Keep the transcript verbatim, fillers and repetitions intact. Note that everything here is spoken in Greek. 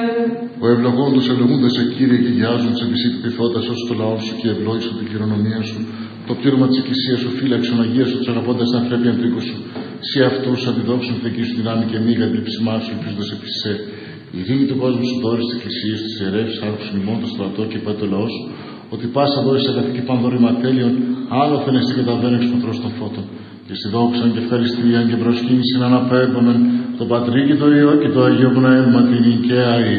Ο ευλογώντος ευλογούντας σε Κύριε και γιάζουν σε μισή πειθώντας ως το λαό σου και ευλόγησον την κληρονομία σου. Το πτήρωμα της Εκκλησίας σου φύλαξον, αγία σου, τους αγαπώντας την ανθρώπινη του οίκου σου. Σε αυτούς αντιδόξουν θεκή σου δυνάμει και μη γαντλήψιμά σου, ελπίζοντας επί σε. Η ειρήνη του κόσμου σου δώρει της Εκκλησίας, της ιερεύς, άρχουσον ημών το στρατό και πάει το λαό σου. Ότι πάσα δώσει αγαθή και πανδόρημα τέλειων, άλλο φαινεστή και τα βαίνω εξ πατρός των φώτων. Και στη δόξαν και ευχαριστία και προσκύνηση να αναπέμπωναν το Πατρί και το Υιό και το Αγίο Πνεύμα την οικαία